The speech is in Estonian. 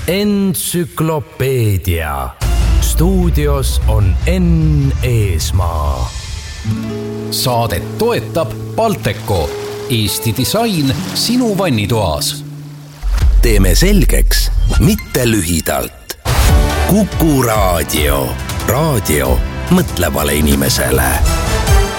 Entsüklopeedia. Stuudios on Enn Eesmaa. Saadet toetab Balteco, Eesti disain sinu vannitoas. Teeme selgeks, mitte lühidalt. Kuku Raadio. Raadio mõtlevale inimesele.